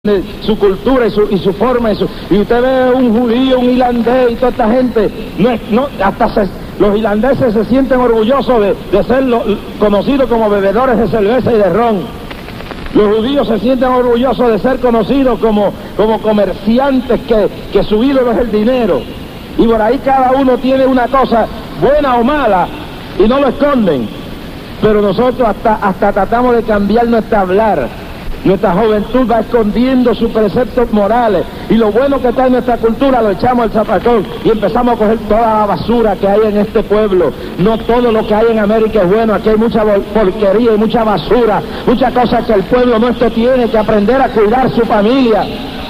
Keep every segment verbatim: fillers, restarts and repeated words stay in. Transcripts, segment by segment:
de su cultura y su, y su forma y, su, y usted ve un judío, un irlandés y toda esta gente, no, no, hasta se, los irlandeses se sienten orgullosos de, de ser lo, conocidos como bebedores de cerveza y de ron. Los judíos se sienten orgullosos de ser conocidos como, como comerciantes que, que su ídolo es el dinero, y por ahí cada uno tiene una cosa buena o mala y no lo esconden, pero nosotros hasta, hasta tratamos de cambiar nuestro hablar. Nuestra juventud va escondiendo sus preceptos morales y lo bueno que está en nuestra cultura lo echamos al zapacón y empezamos a coger toda la basura que hay en este pueblo. No todo lo que hay en América es bueno, aquí hay mucha porquería y mucha basura, muchas cosas que el pueblo nuestro tiene que aprender a cuidar su familia.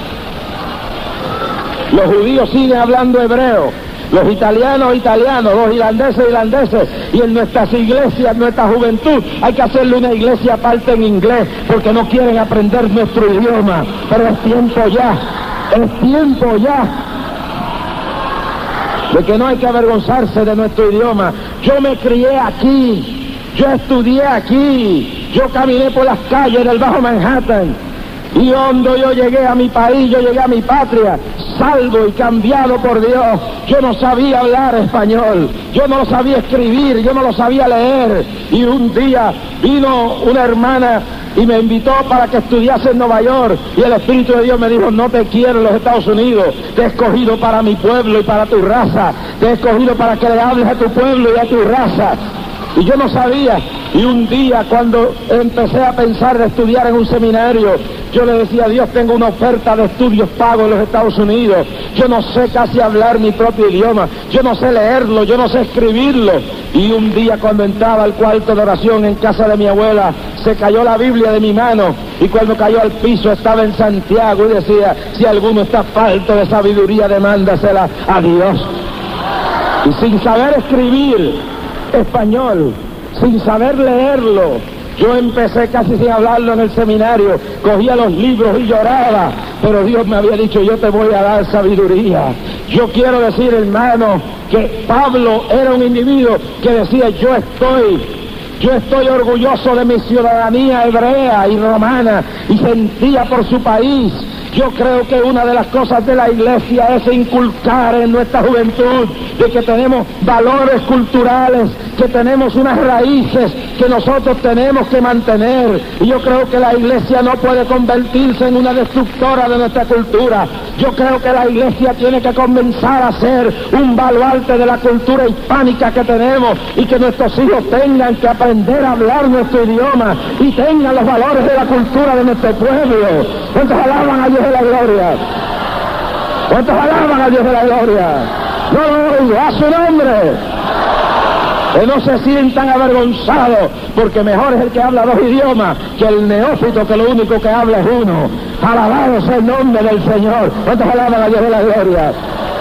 Los judíos siguen hablando hebreo, los italianos italianos, los irlandeses irlandeses, y en nuestras iglesias, nuestra juventud, hay que hacerle una iglesia aparte en inglés, porque no quieren aprender nuestro idioma. Pero es tiempo ya, es tiempo ya, de que no hay que avergonzarse de nuestro idioma. Yo me crié aquí, yo estudié aquí, yo caminé por las calles del Bajo Manhattan, y hondo yo llegué a mi país, yo llegué a mi patria, salvo y cambiado por Dios. Yo no sabía hablar español, yo no lo sabía escribir, yo no lo sabía leer, y un día vino una hermana y me invitó para que estudiase en Nueva York, y el Espíritu de Dios me dijo: no te quiero en los Estados Unidos, te he escogido para mi pueblo y para tu raza, te he escogido para que le hables a tu pueblo y a tu raza. Y yo no sabía, y un día cuando empecé a pensar de estudiar en un seminario, yo le decía a Dios: tengo una oferta de estudios pagos en los Estados Unidos, yo no sé casi hablar mi propio idioma, yo no sé leerlo, yo no sé escribirlo. Y un día cuando entraba al cuarto de oración en casa de mi abuela, se cayó la Biblia de mi mano, y cuando cayó al piso estaba en Santiago y decía: si alguno está falto de sabiduría, demándasela a Dios. Y sin saber escribir español, sin saber leerlo, yo empecé casi sin hablarlo en el seminario, cogía los libros y lloraba, pero Dios me había dicho: yo te voy a dar sabiduría. Yo quiero decir, hermano, que Pablo era un individuo que decía: yo estoy Yo estoy orgulloso de mi ciudadanía hebrea y romana, y sentía por su país. Yo creo que una de las cosas de la iglesia es inculcar en nuestra juventud de que tenemos valores culturales, que tenemos unas raíces que nosotros tenemos que mantener. Y yo creo que la iglesia no puede convertirse en una destructora de nuestra cultura. Yo creo que la iglesia tiene que comenzar a ser un baluarte de la cultura hispánica que tenemos, y que nuestros hijos tengan que aprender a hablar nuestro idioma y tengan los valores de la cultura de nuestro pueblo. ¿Cuántos alaban a Dios de la gloria? ¿Cuántos alaban a Dios de la gloria? No lo oigo, a su nombre. Que no se sientan avergonzados, porque mejor es el que habla dos idiomas que el neófito que lo único que habla es uno. Alabado sea el nombre del Señor. ¿Cuántos alaban a Dios de la gloria?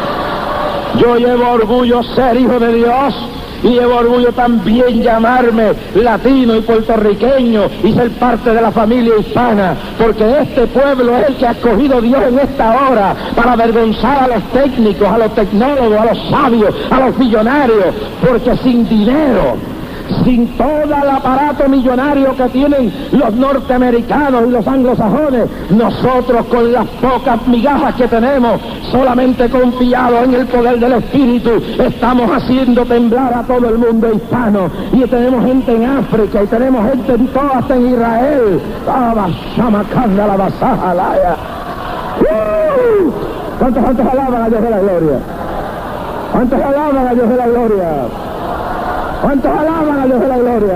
Yo llevo orgullo ser hijo de Dios, y llevo orgullo también llamarme latino y puertorriqueño y ser parte de la familia hispana, porque este pueblo es el que ha escogido Dios en esta hora para avergonzar a los técnicos, a los tecnólogos, a los sabios, a los millonarios, porque sin dinero, sin todo el aparato millonario que tienen los norteamericanos y los anglosajones, nosotros con las pocas migajas que tenemos, solamente confiados en el poder del Espíritu, estamos haciendo temblar a todo el mundo hispano. Y tenemos gente en África, y tenemos gente en todo, hasta en Israel. ¿Cuántos, cuántos alaban a Dios de la gloria? ¿Cuántos alaban a Dios de la gloria? ¿Cuántos alaban a Dios de la gloria?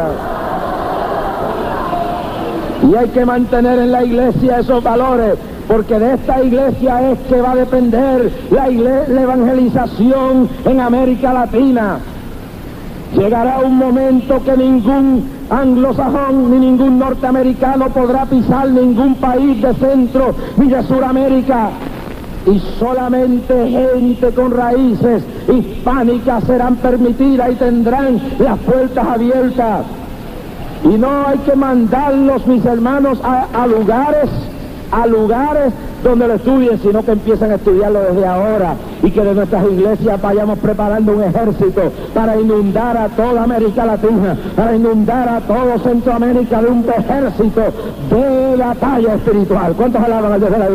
Y hay que mantener en la iglesia esos valores, porque de esta iglesia es que va a depender la, la evangelización en América Latina. Llegará un momento que ningún anglosajón ni ningún norteamericano podrá pisar ningún país de Centro ni de Suramérica, y solamente gente con raíces hispánicas serán permitidas y tendrán las puertas abiertas. Y no hay que mandarlos, mis hermanos, a, a lugares, a lugares donde lo estudien, sino que empiezan a estudiarlo desde ahora, y que de nuestras iglesias vayamos preparando un ejército para inundar a toda América Latina, para inundar a todo Centroamérica de un ejército de batalla espiritual. ¿Cuántos alaban al Dios de la